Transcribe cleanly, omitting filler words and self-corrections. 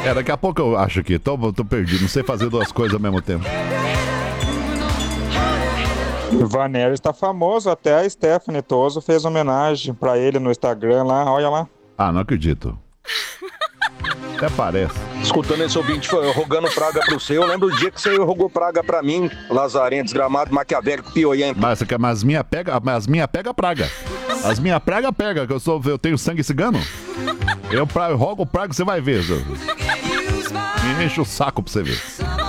Daqui a pouco eu acho que tô perdido, não sei fazer duas coisas ao mesmo tempo. Vanério está famoso, até a Stephanie Toso fez homenagem pra ele no Instagram lá, olha lá. Ah, não acredito. Até parece. Escutando esse ouvinte rogando praga pro seu, eu lembro o dia que você rogou praga pra mim, Lazarento, desgramado, maquiavélico, pioiento. Mas as minha pega praga. As minha praga pega, que eu tenho sangue cigano. Eu rogo praga, você vai ver. Me enche o saco pra você ver.